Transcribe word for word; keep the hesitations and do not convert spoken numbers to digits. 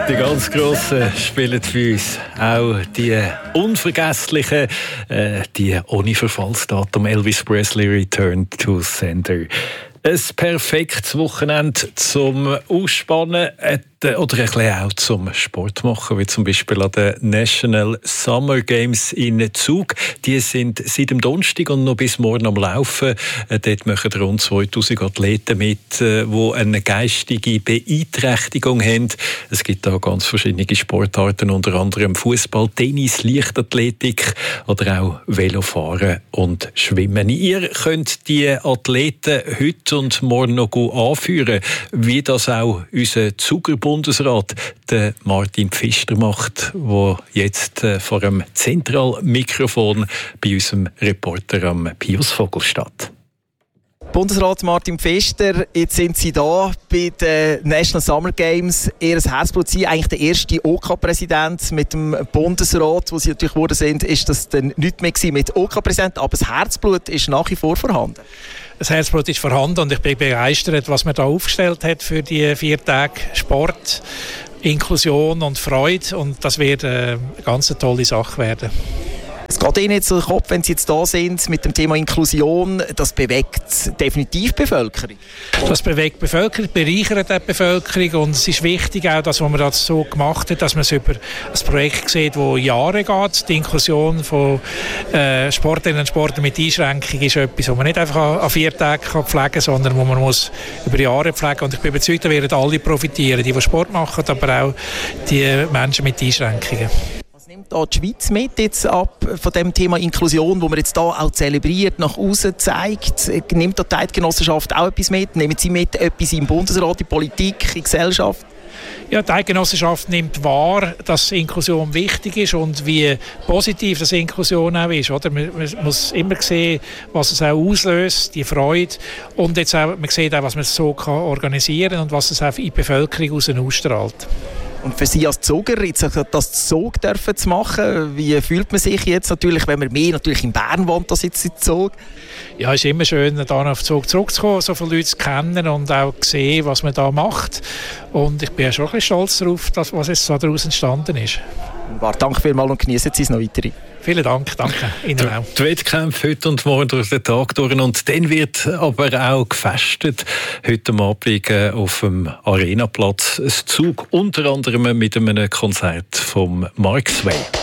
Die ganz Grossen spielen für uns auch die unvergesslichen, äh, die ohne Verfallsdatum Elvis Presley Return to Sender. Ein perfektes Wochenende zum Ausspannen oder ein bisschen auch zum Sport machen, wie zum Beispiel an den National Summer Games in Zug. Die sind seit dem Donnerstag und noch bis morgen am Laufen. Dort machen rund zweitausend Athleten mit, die eine geistige Beeinträchtigung haben. Es gibt da ganz verschiedene Sportarten, unter anderem Fußball, Tennis, Leichtathletik oder auch Velofahren und Schwimmen. Ihr könnt die Athleten heute und morgen noch gut anführen, wie das auch unser Zuger Bundesrat, der Martin Pfister, macht, der jetzt vor dem Zentralmikrofon bei unserem Reporter am Pius Vogelstadt. Bundesrat Martin Pfister, jetzt sind Sie da bei den National Summer Games. Ihr Herzblut, Sie eigentlich der erste O K-Präsident mit dem Bundesrat, wo Sie natürlich geworden sind, ist das dann nicht mehr gewesen mit O K-Präsident, aber das Herzblut ist nach wie vor vorhanden. Das Herzblut ist vorhanden und ich bin begeistert, was man da aufgestellt hat für die vier Tage Sport, Inklusion und Freude, und das wird eine ganz tolle Sache werden. Es geht Ihnen jetzt durch den Kopf, wenn Sie jetzt da sind mit dem Thema Inklusion, das bewegt definitiv die Bevölkerung. Das bewegt die Bevölkerung, bereichert die Bevölkerung, und es ist wichtig auch, dass man das so gemacht hat, dass man es über ein Projekt sieht, das Jahre geht. Die Inklusion von äh, Sportlerinnen und Sportlern mit Einschränkung ist etwas, das man nicht einfach an vier Tagen kann pflegen kann, sondern wo man muss über Jahre pflegen. Und ich bin überzeugt, da werden alle profitieren, die, die Sport machen, aber auch die Menschen mit Einschränkungen. Nimmt da die Schweiz mit jetzt ab von dem Thema Inklusion, wo man jetzt da auch zelebriert, nach außen zeigt? Nimmt da die Eidgenossenschaft auch etwas mit? Nehmen Sie mit etwas im Bundesrat, in Politik, in der Gesellschaft? Ja, die Eidgenossenschaft nimmt wahr, dass Inklusion wichtig ist und wie positiv das Inklusion auch ist. Oder? Man, man muss immer sehen, was es auch auslöst, die Freude. Und jetzt auch, man sieht auch, was man so kann organisieren kann und was es auch in die Bevölkerung aus ausstrahlt. Und für Sie als Zoger, jetzt das Zog dürfen zu machen, wie fühlt man sich jetzt natürlich, wenn man mehr natürlich in Bern wohnt, als jetzt in Zog? Ja, es ist immer schön, da auf Zug zurückzukommen, so viele Leute zu kennen und auch zu sehen, was man da macht. Und ich bin ja schon ein bisschen stolz darauf, dass, was jetzt so daraus entstanden ist. Danke vielmals und genießen Sie es noch weiter. Vielen Dank, danke Ihnen auch. Die Wettkämpfe heute und morgen durch den Tag durch, und dann wird aber auch gefestet. Heute Abend auf dem Arenaplatz ein Zug, unter anderem mit einem Konzert vom Mark Sway.